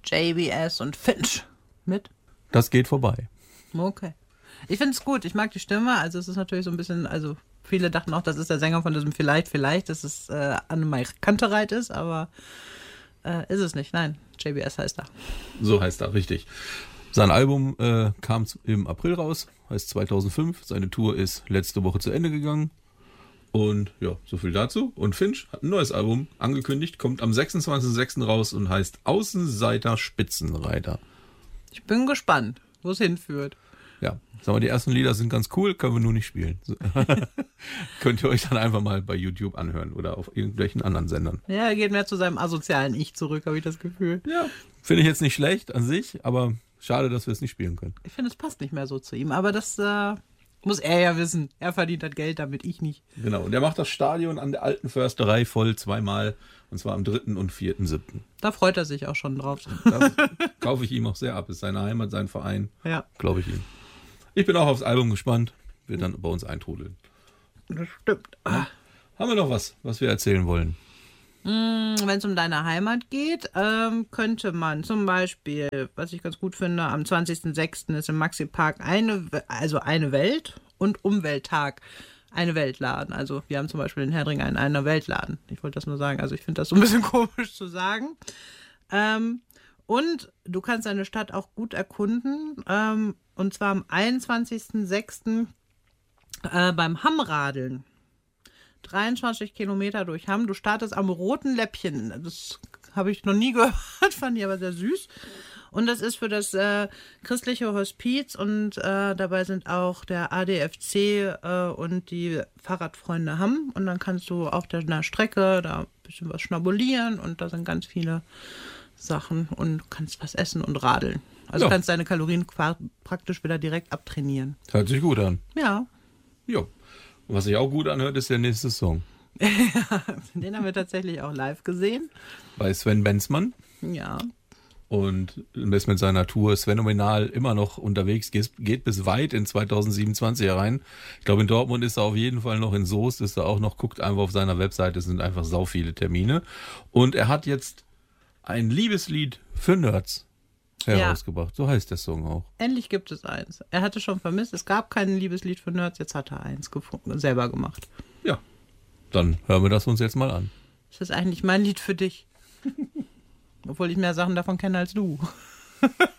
JBS und Finch mit? Das geht vorbei. Okay. Ich finde es gut, ich mag die Stimme, also es ist natürlich so ein bisschen, also viele dachten auch, das ist der Sänger von diesem Vielleicht, dass es Annemai Kantereit ist, aber ist es nicht, nein, JBS heißt er. So heißt er, richtig. Sein Album kam im April raus, heißt 2005, seine Tour ist letzte Woche zu Ende gegangen und ja, so viel dazu. Und Finch hat ein neues Album angekündigt, kommt am 26.06. raus und heißt Außenseiter Spitzenreiter. Ich bin gespannt, wo es hinführt. Ja, sagen wir, die ersten Lieder sind ganz cool, können wir nur nicht spielen. Könnt ihr euch dann einfach mal bei YouTube anhören oder auf irgendwelchen anderen Sendern. Ja, er geht mehr zu seinem asozialen Ich zurück, habe ich das Gefühl. Ja, finde ich jetzt nicht schlecht an sich, aber schade, dass wir es nicht spielen können. Ich finde, es passt nicht mehr so zu ihm, aber das muss er ja wissen. Er verdient das Geld damit, ich nicht. Genau, und er macht das Stadion an der Alten Försterei voll zweimal, und zwar am 3. und 4.7. Da freut er sich auch schon drauf. Das kaufe ich ihm auch sehr ab. Ist seine Heimat, sein Verein, Ja. glaube ich ihm. Ich bin auch aufs Album gespannt. Wird dann bei uns eintrudeln. Das stimmt. Ja. Haben wir noch was wir erzählen wollen? Wenn es um deine Heimat geht, könnte man zum Beispiel, was ich ganz gut finde, am 20.06. ist im Maxi-Park eine Welt- und Umwelttag. Eine Weltladen. Also wir haben zum Beispiel in Herdring einen einer Weltladen. Ich wollte das nur sagen. Also ich finde das so ein bisschen komisch zu sagen. Und du kannst deine Stadt auch gut erkunden. Und zwar am 21.06. Beim Hammradeln. 23 Kilometer durch Hamm. Du startest am Roten Läppchen. Das habe ich noch nie gehört, fand ich aber sehr süß. Und das ist für das christliche Hospiz und dabei sind auch der ADFC und die Fahrradfreunde Hamm. Und dann kannst du auf der Strecke da ein bisschen was schnabulieren und da sind ganz viele Sachen und kannst was essen und radeln. Also Ja. kannst deine Kalorien praktisch wieder direkt abtrainieren. Hört sich gut an. Ja, Jo. Und was sich auch gut anhört, ist der nächste Song. den haben wir tatsächlich auch live gesehen. Bei Sven Benzmann. Ja. Und ist mit seiner Tour phänomenal immer noch unterwegs, geht bis weit in 2027 herein. Ich glaube, in Dortmund ist er auf jeden Fall noch, in Soest ist er auch noch, guckt einfach auf seiner Webseite, es sind einfach sau viele Termine. Und er hat jetzt ein Liebeslied für Nerds herausgebracht. So heißt der Song auch. Endlich gibt es eins. Er hatte schon vermisst, es gab kein Liebeslied für Nerds, jetzt hat er eins selber gemacht. Ja, dann hören wir das uns jetzt mal an. Das ist eigentlich mein Lied für dich. Obwohl ich mehr Sachen davon kenne als du.